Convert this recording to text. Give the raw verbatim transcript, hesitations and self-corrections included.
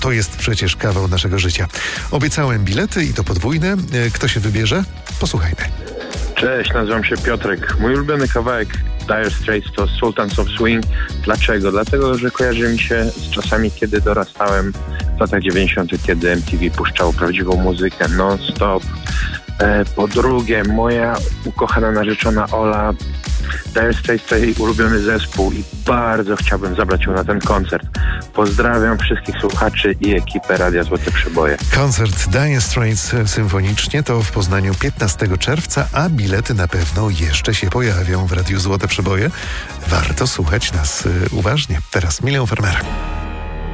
to jest przecież kawał naszego życia. Obiecałem bilety i to podwójne. Kto się wybierze? Posłuchajmy. Cześć, nazywam się Piotrek. Mój ulubiony kawałek Dire Straits to Sultans of Swing. Dlaczego? Dlatego, że kojarzy mi się z czasami, kiedy dorastałem w latach dziewięćdziesiątych, kiedy M T V puszczało prawdziwą muzykę non-stop. E, po drugie, moja ukochana narzeczona Ola, Dire Straits to jej ulubiony zespół i bardzo chciałbym zabrać ją na ten koncert. Pozdrawiam wszystkich słuchaczy i ekipę Radia Złote Przeboje. Koncert Dire Straits symfonicznie to w Poznaniu piętnastego czerwca, a bilety na pewno jeszcze się pojawią w Radiu Złote Przeboje. Warto słuchać nas uważnie. Teraz Milion Farmera.